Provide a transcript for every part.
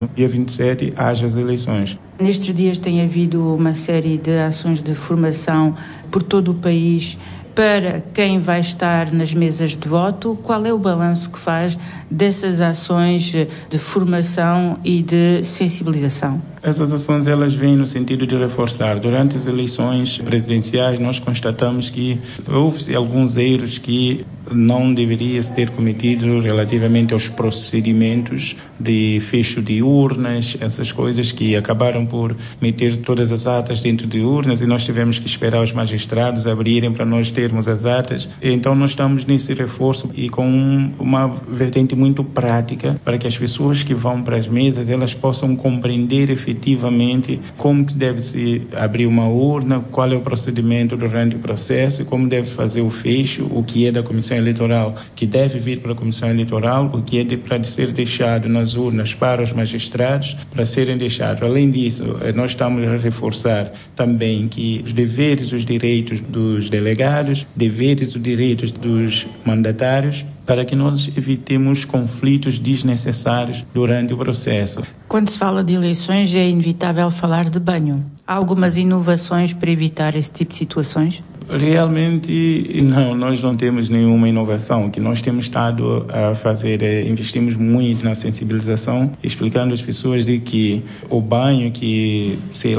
dia 27 haja as eleições. Nestes dias tem havido uma série de ações de formação por todo o país para quem vai estar nas mesas de voto. Qual é o balanço que faz dessas ações de formação e de sensibilização? Essas ações elas vêm no sentido de reforçar. Durante as eleições presidenciais nós constatamos que houve alguns erros que não deveria se ter cometido relativamente aos procedimentos de fecho de urnas, essas coisas que acabaram por meter todas as atas dentro de urnas e nós tivemos que esperar os magistrados abrirem para nós termos as atas. Então nós estamos nesse reforço e com uma vertente muito prática para que as pessoas que vão para as mesas elas possam compreender efetivamente como que deve se abrir uma urna, qual é o procedimento durante o processo, como deve fazer o fecho, o que é da comissão eleitoral que deve vir para a comissão eleitoral, o que é para ser deixado nas urnas para os magistrados para serem deixados. Além disso, nós estamos a reforçar também que os deveres e os direitos dos delegados, deveres e direitos dos mandatários, para que nós evitemos conflitos desnecessários durante o processo. Quando se fala de eleições, é inevitável falar de banho. Há algumas inovações para evitar esse tipo de situações? Realmente, não, nós não temos nenhuma inovação. O que nós temos estado a fazer é investimos muito na sensibilização, explicando às pessoas de que o banho, que,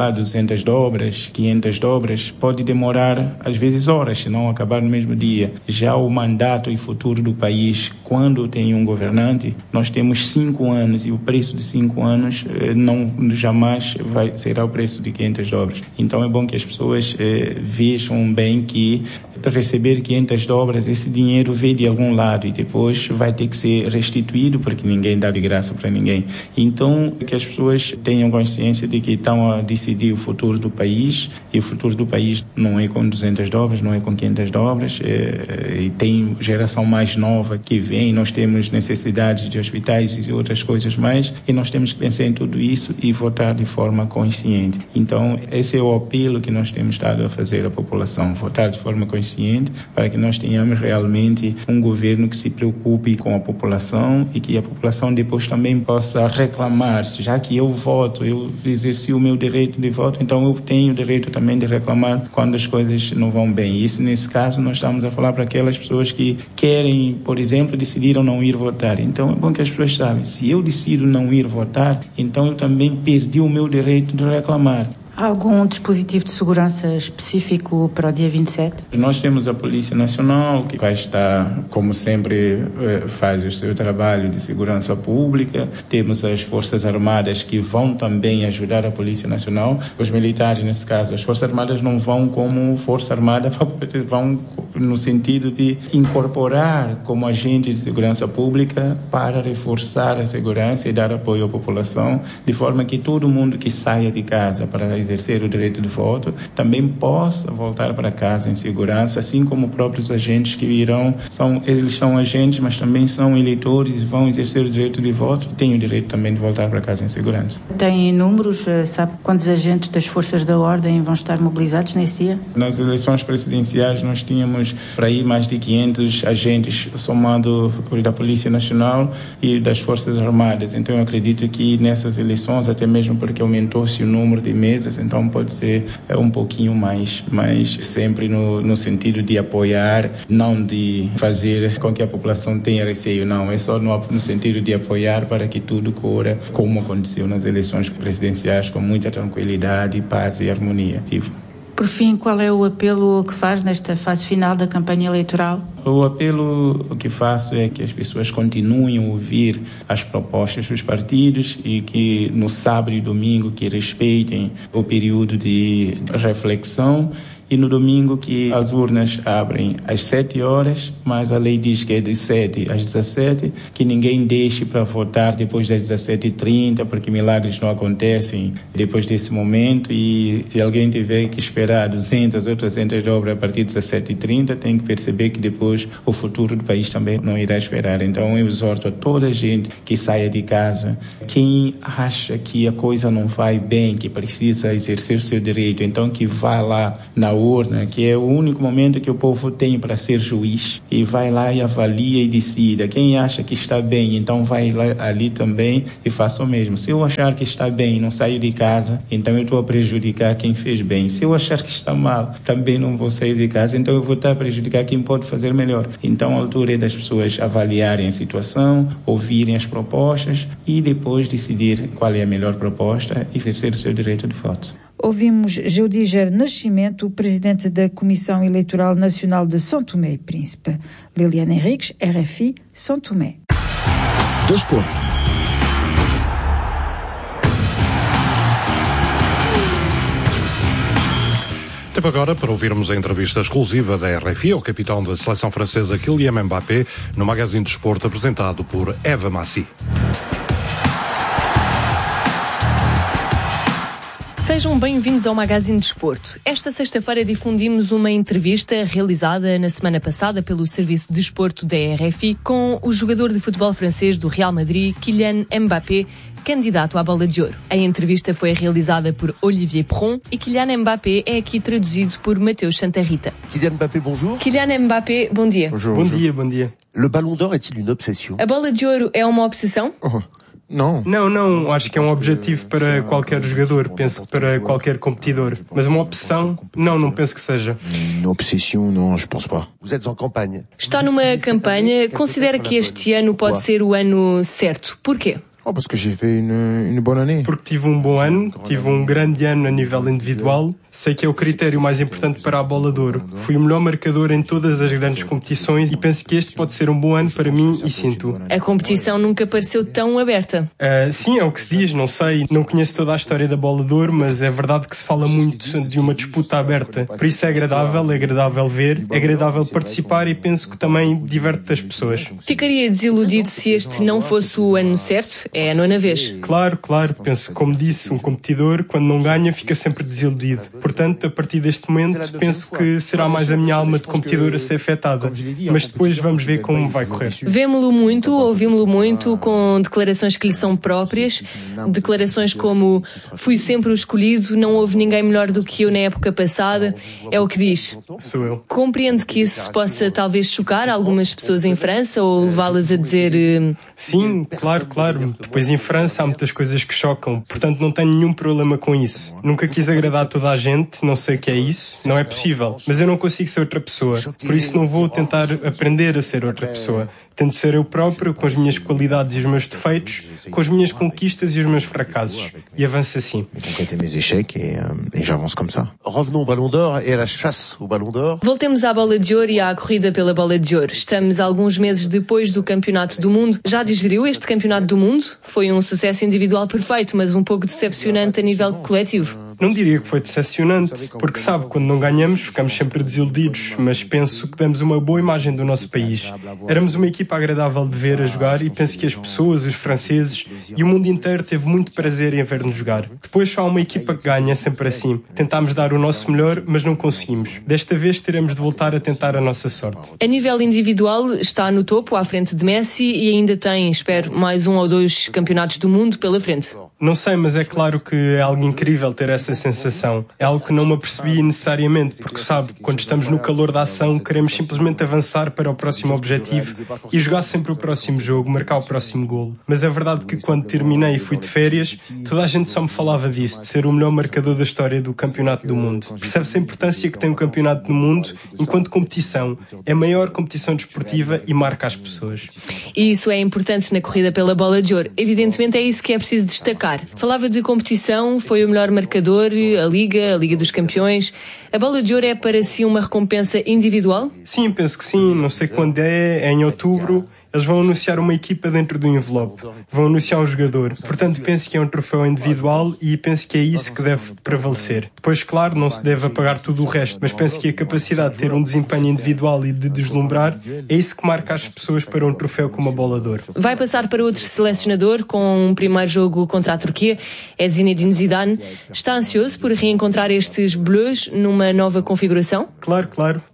200 dobras, 500 dobras, pode demorar, às vezes, horas, se não acabar no mesmo dia. Já o mandato e futuro do país, quando tem um governante, nós temos 5 anos e o preço de 5 anos não jamais será o preço de 500 dobras. Então, é bom que as pessoas vejam bem que receber 500 dobras, esse dinheiro veio de algum lado e depois vai ter que ser restituído porque ninguém dá de graça para ninguém. Então, que as pessoas tenham consciência de que estão a decidir o futuro do país e o futuro do país não é com 200 dobras, não é com 500 dobras e tem geração mais nova que vem, nós temos necessidades de hospitais e outras coisas mais e nós temos que pensar em tudo isso e votar de forma consciente. Então, esse é o apelo que nós temos estado a fazer à população, votar de forma consciente para que nós tenhamos realmente um governo que se preocupe com a população e que a população depois também possa reclamar, já que eu voto, eu exerci o meu direito de voto, então eu tenho o direito também de reclamar quando as coisas não vão bem. E isso, nesse caso, nós estamos a falar para aquelas pessoas que querem, por exemplo, decidiram não ir votar. Então é bom que as pessoas saibam, se eu decido não ir votar, então eu também perdi o meu direito de reclamar. Há algum dispositivo de segurança específico para o dia 27? Nós temos a Polícia Nacional, que vai estar, como sempre, faz o seu trabalho de segurança pública. Temos as Forças Armadas, que vão também ajudar a Polícia Nacional. Os militares, nesse caso, as Forças Armadas não vão como Força Armada, vão no sentido de incorporar como agente de segurança pública para reforçar a segurança e dar apoio à população, de forma que todo mundo que saia de casa para exercer o direito de voto também possa voltar para casa em segurança, assim como os próprios agentes que irão, eles são agentes, mas também são eleitores, vão exercer o direito de voto, têm o direito também de voltar para casa em segurança. Tem números? Sabe quantos agentes das forças da ordem vão estar mobilizados nesse dia? Nas eleições presidenciais nós tínhamos para aí mais de 500 agentes, somando os da Polícia Nacional e das Forças Armadas. Então eu acredito que nessas eleições, até mesmo porque aumentou-se o número de mesas, então pode ser um pouquinho mais, mas sempre no sentido de apoiar, não de fazer com que a população tenha receio, não, é só no sentido de apoiar para que tudo corra como aconteceu nas eleições presidenciais, com muita tranquilidade, paz e harmonia. Por fim, qual é o apelo que faz nesta fase final da campanha eleitoral? O apelo que faço é que as pessoas continuem a ouvir as propostas dos partidos e que no sábado e domingo que respeitem o período de reflexão e no domingo que as urnas abrem às 7 horas, mas a lei diz que é de 7 às 17, que ninguém deixe para votar depois das 17h30, porque milagres não acontecem depois desse momento e se alguém tiver que esperar 200 ou 300 horas a partir das 17h30, tem que perceber que depois depois o futuro do país também não irá esperar. Então eu exorto a toda a gente que saia de casa, quem acha que a coisa não vai bem, que precisa exercer o seu direito, então que vá lá na urna, que é o único momento que o povo tem para ser juiz, e vai lá e avalia e decida. Quem acha que está bem, então vai lá, ali também e faça o mesmo. Se eu achar que está bem e não saio de casa, então eu estou a prejudicar quem fez bem. Se eu achar que está mal, também não vou sair de casa, então eu vou estar a prejudicar quem pode fazer melhor. Então a altura é das pessoas avaliarem a situação, ouvirem as propostas e depois decidir qual é a melhor proposta e exercer o seu direito de voto. Ouvimos Geudiger Nascimento, presidente da Comissão Eleitoral Nacional de São Tomé e Príncipe. Liliana Henriques, RFI, São Tomé. Desporto. Tempo agora para ouvirmos a entrevista exclusiva da RFI ao capitão da seleção francesa Kylian Mbappé no Magazine de Desporto apresentado por Eva Massi. Sejam bem-vindos ao Magazine de Desporto. Esta sexta-feira difundimos uma entrevista realizada na semana passada pelo Serviço de Desporto da RFI com o jogador de futebol francês do Real Madrid, Kylian Mbappé, candidato à Bola de Ouro. A entrevista foi realizada por Olivier Perron e Kylian Mbappé é aqui traduzido por Mateus Santa Rita. Kylian Mbappé, bonjour. Kylian Mbappé, bom dia. Bonjour. Bom dia. Le Ballon d'Or est-il une obsession? A Bola de Ouro é uma obsessão? Não, acho que é um objetivo para qualquer jogador, penso que para qualquer competidor. Mas uma opção, não penso que seja. Une obsession, non, je pense pas. Vous êtes en campagne. Está numa campanha, considera que este ano pode ser o ano certo. Porquê? Parce que j'ai fait une bonne année. Porque tive um bom ano, tive um grande ano a nível individual. Sei que é o critério mais importante para a Bola de Ouro. Fui o melhor marcador em todas as grandes competições e penso que este pode ser um bom ano para mim e sinto. A competição nunca pareceu tão aberta. Sim, é o que se diz, não sei. Não conheço toda a história da Bola de Ouro, mas é verdade que se fala muito de uma disputa aberta. Por isso é agradável ver, é agradável participar e penso que também diverte as pessoas. Ficaria desiludido se este não fosse o ano certo? É a nona vez. Claro. Penso que, como disse, um competidor, quando não ganha, fica sempre desiludido. Portanto, a partir deste momento, penso que será mais a minha alma de competidor a ser afetada. Mas depois vamos ver como vai correr. Vemo-lo muito, ouvimos-lo muito, com declarações que lhe são próprias. Declarações como: fui sempre o escolhido, não houve ninguém melhor do que eu na época passada. É o que diz. Sou eu. Compreende que isso possa talvez chocar algumas pessoas em França ou levá-las a dizer... Sim, claro. Depois em França há muitas coisas que chocam, portanto não tenho nenhum problema com isso. Nunca quis agradar toda a gente, não sei o que é isso, não é possível. Mas eu não consigo ser outra pessoa, por isso não vou tentar aprender a ser outra pessoa. Tento ser eu próprio, com as minhas qualidades e os meus defeitos, com as minhas conquistas e os meus fracassos. E avanço assim. Mes échecs et j'avance comme ça. Revenons au Ballon d'Or et à la chasse au Ballon d'Or. Voltemos à Bola de Ouro e à corrida pela Bola de Ouro. Estamos alguns meses depois do Campeonato do Mundo. Já digeriu este Campeonato do Mundo? Foi um sucesso individual perfeito, mas um pouco decepcionante a nível coletivo. Não diria que foi decepcionante, porque sabe, quando não ganhamos ficamos sempre desiludidos, mas penso que demos uma boa imagem do nosso país. Éramos uma equipa agradável de ver a jogar e penso que as pessoas, os franceses e o mundo inteiro teve muito prazer em ver-nos jogar. Depois só há uma equipa que ganha, sempre assim. Tentámos dar o nosso melhor, mas não conseguimos. Desta vez teremos de voltar a tentar a nossa sorte. A nível individual está no topo, à frente de Messi, e ainda tem, espero, mais 1 ou 2 campeonatos do mundo pela frente. Não sei, mas é claro que é algo incrível ter essa sensação. É algo que não me apercebi necessariamente, porque sabe, quando estamos no calor da ação, queremos simplesmente avançar para o próximo objetivo e jogar sempre o próximo jogo, marcar o próximo golo. Mas é verdade que quando terminei e fui de férias, toda a gente só me falava disso, de ser o melhor marcador da história do Campeonato do Mundo. Percebe-se a importância que tem o Campeonato do Mundo enquanto competição. É a maior competição desportiva e marca as pessoas. E isso é importante na corrida pela Bola de Ouro. Evidentemente é isso que é preciso destacar. Falava de competição, foi o melhor marcador, a Liga dos Campeões. A Bola de Ouro é para si uma recompensa individual? Sim, penso que sim. Não sei quando é em outubro. Eles vão anunciar uma equipa dentro do envelope. Vão anunciar um jogador. Portanto, penso que é um troféu individual e penso que é isso que deve prevalecer. Depois, claro, não se deve apagar tudo o resto, mas penso que a capacidade de ter um desempenho individual e de deslumbrar é isso que marca as pessoas para um troféu como a Bola de Ouro. Vai passar para outro selecionador com um primeiro jogo contra a Turquia. É Zinedine Zidane. Está ansioso por reencontrar estes Bleus numa nova configuração? Claro.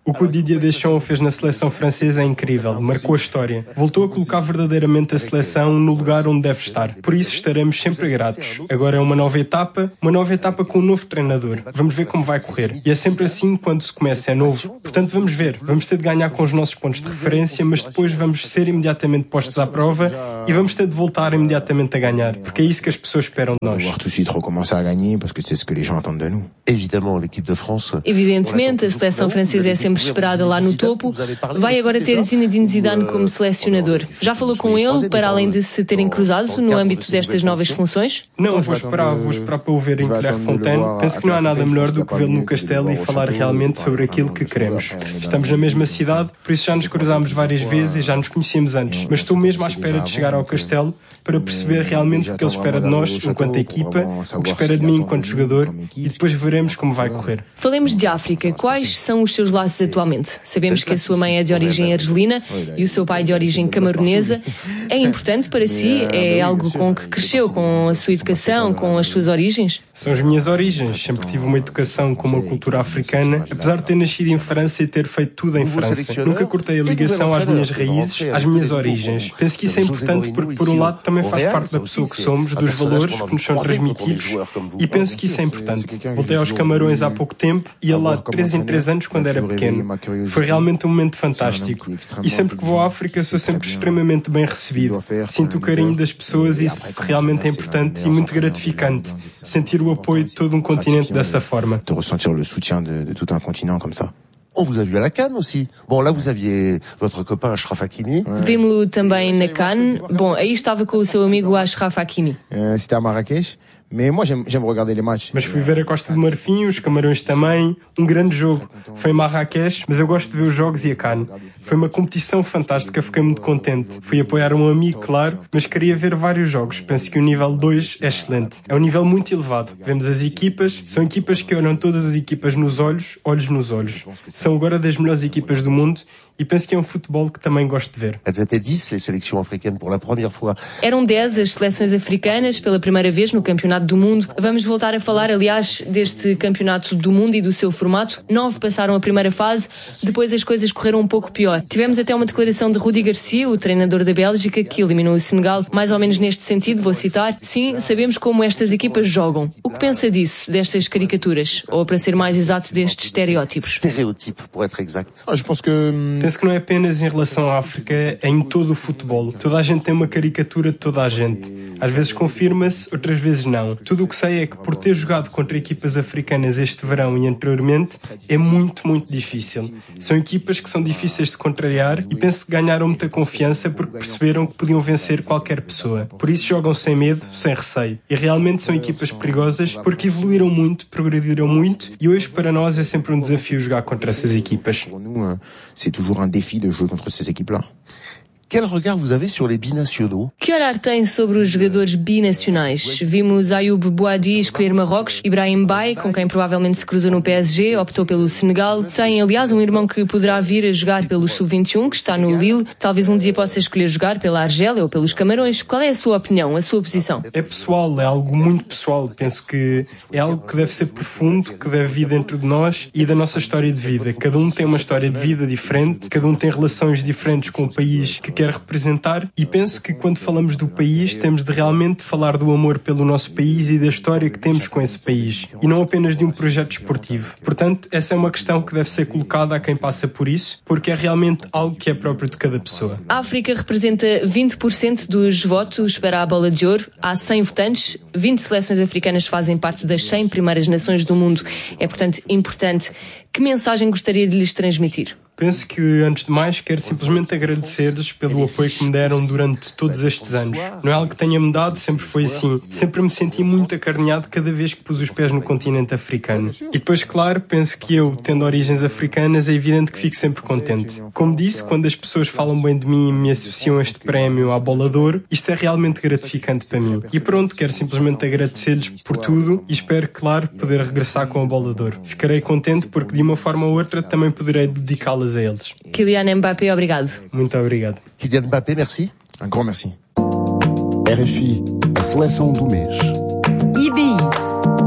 O que o Didier Deschamps fez na seleção francesa é incrível, marcou a história. Voltou a colocar verdadeiramente a seleção no lugar onde deve estar. Por isso estaremos sempre gratos. Agora é uma nova etapa com um novo treinador. Vamos ver como vai correr. E é sempre assim quando se começa, é novo. Portanto, vamos ver. Vamos ter de ganhar com os nossos pontos de referência, mas depois vamos ser imediatamente postos à prova e vamos ter de voltar imediatamente a ganhar, porque é isso que as pessoas esperam de nós. Evidentemente, a seleção francesa é sempre esperada lá no topo. Vai agora ter Zinedine Zidane como selecionador. Já falou com ele, para além de se terem cruzado no âmbito destas novas funções? Não, vou esperar para o ver em Clairefontaine. Penso que não há nada melhor do que vê-lo no castelo e falar realmente sobre aquilo que queremos. Estamos na mesma cidade, por isso já nos cruzámos várias vezes e já nos conhecíamos antes. Mas estou mesmo à espera de chegar ao castelo para perceber realmente o que ele espera de nós enquanto equipa, o que espera de mim enquanto jogador, e depois veremos como vai correr. Falemos de África. Quais são os seus laços atualmente? Sabemos que a sua mãe é de origem argelina e o seu pai de origem camaronesa. É importante para si? É algo com que cresceu, com a sua educação, com as suas origens? São as minhas origens. Sempre tive uma educação com uma cultura africana, apesar de ter nascido em França e ter feito tudo em França. Nunca cortei a ligação às minhas raízes, às minhas origens. Penso que isso é importante porque, por um lado, também faz parte da pessoa que somos, dos valores que nos são transmitidos, e penso que isso é importante. Voltei aos Camarões há pouco tempo e ia lá de 3 em 3 anos quando era pequeno. Foi realmente um momento fantástico. E sempre que vou à África sou sempre extremamente bem recebido. Sinto o carinho das pessoas e isso realmente é importante e muito gratificante. Sentir o apoio de todo um continente dessa forma. De ressentir le soutien de tout un continent comme ça. On vous a vu à la Cannes aussi. Bon, là vous aviez votre copain Achraf Hakimi. Vimos-lo também na Cannes. Bom, aí estava com o seu amigo Achraf Hakimi. C'était à Marrakech. Mas fui ver a Costa do Marfim, os Camarões também, um grande jogo. Foi em Marrakech, mas eu gosto de ver os jogos e a Cannes. Foi uma competição fantástica, fiquei muito contente. Fui apoiar um amigo, claro, mas queria ver vários jogos. Penso que o nível 2 é excelente. É um nível muito elevado. Vemos as equipas, são equipas que olham todas as equipas nos olhos, olhos nos olhos. São agora das melhores equipas do mundo e penso que é um futebol que também gosto de ver. Eram 10 as seleções africanas pela primeira vez no Campeonato do Mundo. Vamos voltar a falar, aliás, deste Campeonato do Mundo e do seu formato. 9 passaram a primeira fase, depois as coisas correram um pouco pior. Tivemos até uma declaração de Rudi Garcia, o treinador da Bélgica, que eliminou o Senegal, mais ou menos neste sentido, vou citar: sim, sabemos como estas equipas jogam. O que pensa disso, destas caricaturas? Ou, para ser mais exato, destes estereótipos? Penso que não é apenas em relação à África, é em todo o futebol. Toda a gente tem uma caricatura de toda a gente. Às vezes confirma-se, outras vezes não. Tudo o que sei é que por ter jogado contra equipas africanas este verão e anteriormente, é muito, muito difícil. São equipas que são difíceis de contrariar e penso que ganharam muita confiança porque perceberam que podiam vencer qualquer pessoa. Por isso jogam sem medo, sem receio. E realmente são equipas perigosas porque evoluíram muito, progrediram muito e hoje para nós é sempre um desafio jogar contra essas equipas. C'est toujours un défi de jouer contre ces équipes-là. Quel regard vous avez sur les binationaux? Que olhar tem sobre os jogadores binacionais? Vimos Ayoub Boadi escolher Marrocos, Ibrahim Baye, com quem provavelmente se cruzou no PSG, optou pelo Senegal. Tem, aliás, um irmão que poderá vir a jogar pelo Sub-21, que está no Lille. Talvez um dia possa escolher jogar pela Argélia ou pelos Camarões. Qual é a sua opinião, a sua posição? É pessoal, é algo muito pessoal. Penso que é algo que deve ser profundo, que deve vir dentro de nós e da nossa história de vida. Cada um tem uma história de vida diferente, cada um tem relações diferentes com o país que quer representar e penso que quando falamos do país temos de realmente falar do amor pelo nosso país e da história que temos com esse país e não apenas de um projeto esportivo. Portanto, essa é uma questão que deve ser colocada a quem passa por isso, porque é realmente algo que é próprio de cada pessoa. A África representa 20% dos votos para a Bola de Ouro. Há 100 votantes, 20 seleções africanas fazem parte das 100 primeiras nações do mundo. É, portanto, importante. Que mensagem gostaria de lhes transmitir? Penso que, antes de mais, quero simplesmente agradecer-lhes pelo apoio que me deram durante todos estes anos. Não é algo que tenha mudado, sempre foi assim. Sempre me senti muito acarinhado cada vez que pus os pés no continente africano. E depois, claro, penso que eu, tendo origens africanas, é evidente que fico sempre contente. Como disse, quando as pessoas falam bem de mim e me associam a este prémio à Bola de Ouro, isto é realmente gratificante para mim. E pronto, quero simplesmente agradecer-lhes por tudo e espero, claro, poder regressar com a Bola de Ouro. Ficarei contente porque, de uma forma ou outra, também poderei dedicá-las a eles. Kylian Mbappé, obrigado. Muito obrigado. Kylian Mbappé, merci. Un grand merci. RFI, a seleção do mês.